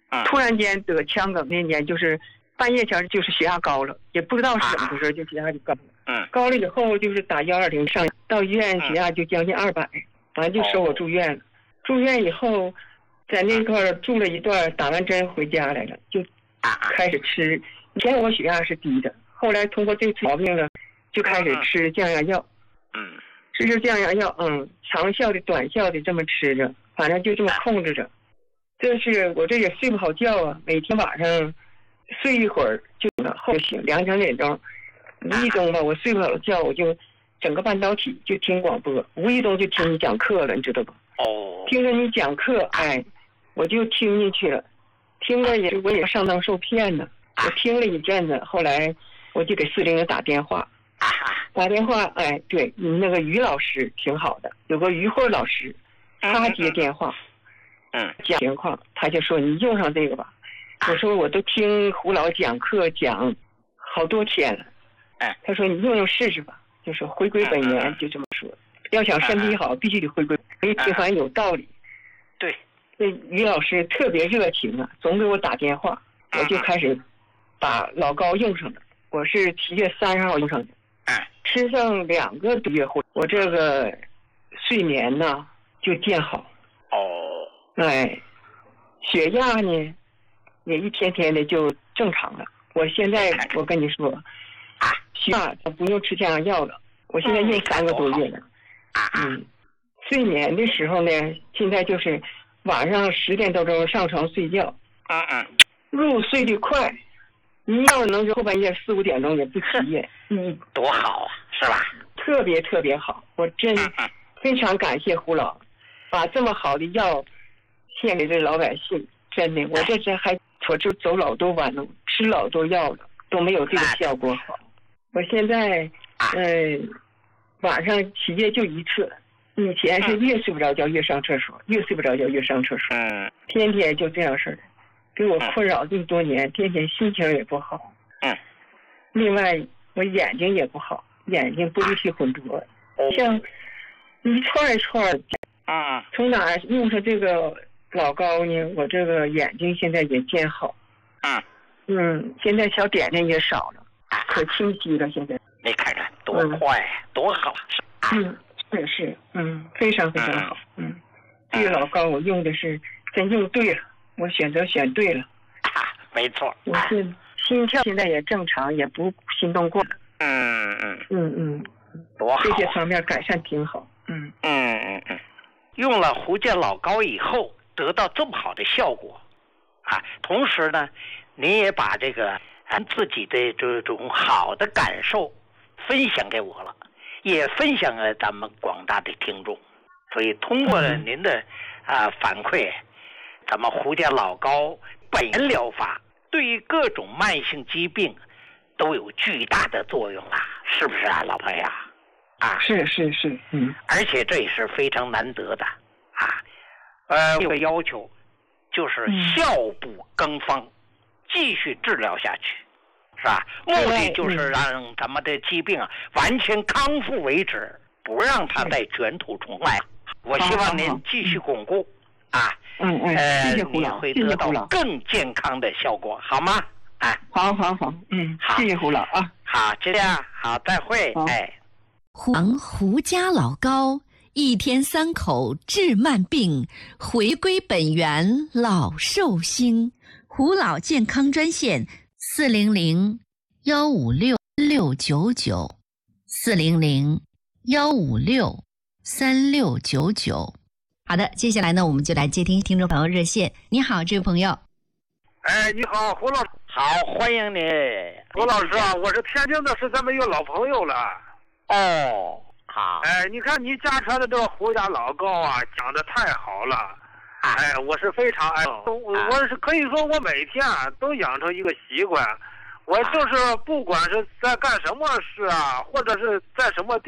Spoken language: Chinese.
突然间得腔梗那年，就是半夜前就是血压高了，也不知道是怎么回事，就血压就高了。高了以后就是打120上，到医院血压就将近200，完就收我住院了。住院以后，在那块住了一段，打完针回家来了，就开始吃。以前我血压是低的，后来通过这次毛病了，就开始吃降压药。吃降压药，长效的、短效的这么吃着，反正就这么控制着。这是我这也睡不好觉啊，每天晚上睡一会儿就后醒，2、3点钟，无意中吧，我睡不好觉，我就整个半导体就听广播，无意中就听你讲课了，你知道吧？听着你讲课，我就听进去了，听了我也上当受骗呢。我听了一阵子，后来我就给400打电话。对，你那个于老师挺好的，有个于慧老师，他接电话，讲情况，他就说你用上这个吧。我说我都听胡老讲课讲好多天了，他说你用试试吧，就说回归本源，就这么说。要想身体好，必须得回归，听完有道理。 对， 这于老师特别热情啊，总给我打电话，我就开始把老高用上了。我是7月30号用上的。吃上2个多月后，我这个睡眠呢就见好。血压呢也一天天的就正常了。我现在我跟你说，血压不用吃降压药了，我现在用3个多月了。睡眠的时候呢，现在就是晚上10点多钟上床睡觉，入睡的快。你要是能后半夜4、5点钟也不起夜， 多好啊，是吧？ 特别特别好，我真非常感谢胡老，把这么好的药献给这老百姓。真的，我这走老多弯路，吃老多药了，都没有这个效果好。我现在晚上起夜就一次，以前是越睡不着觉越上厕所，越睡不着觉越上厕所，天天就这样式的。给我困扰这么多年，天天心情也不好。另外我眼睛也不好，眼睛玻璃体混浊，像一串一串。从哪用上这个老高呢？我这个眼睛现在也见好。现在小点点也少了，可清晰了。现在你看看多快，多好。 是，非常非常好。这个老高我用的是真用对了。我选对了， 没错。 我是心跳现在也正常，也不心动过了。 多好， 这些方面改善挺好。 用了胡健老高以后，得到这么好的效果，同时呢，你也把这个自己的这种好的感受分享给我了，也分享给咱们广大的听众。所以通过了您的反馈。咱们胡健老高本源疗法对于各种慢性疾病都有巨大的作用啊，是不是啊，老朋友？ 是， 而且这也是非常难得的这个要求就是效不更方，继续治疗下去，是吧？目的就是让咱们的疾病完全康复为止，不让它再卷土重来。我希望您继续巩固。 谢谢胡老， 你会得到更健康的效果，好吗？ 好， 好， 谢谢胡老啊。 好，这样，好，再会。 胡家老高1天3口治慢病，回归本源老寿星。胡老健康专线400-156-3699，400-156-3699。好的，接下来呢，我们就来接听听众朋友热线。你好，这位朋友。 你好，胡老师。 好，欢迎你， 胡老师啊，我是天津的，是咱们一个老朋友了。 好。 你看你家传的这个胡家老高啊，讲的太好了。我是非常我是可以说我每天都养成一个习惯，我就是不管是在干什么事或者是在什么地